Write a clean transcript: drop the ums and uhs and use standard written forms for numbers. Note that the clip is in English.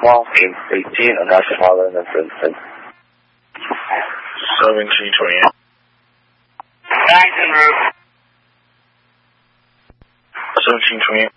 18, and that's Holland and Princeton. 1728. Jackson Route. 1728.